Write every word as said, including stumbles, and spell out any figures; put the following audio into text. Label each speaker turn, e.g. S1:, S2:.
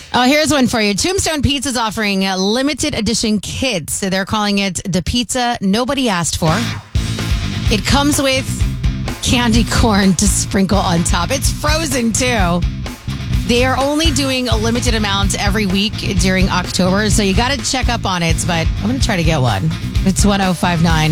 S1: Oh, here's one for you. Tombstone Pizza's offering uh, limited edition kits. So they're calling it the pizza nobody asked for. It comes with candy corn to sprinkle on top. It's frozen too. They are only doing a limited amount every week during October, so you got to check up on it. But I'm going to try to get one. It's one oh five nine.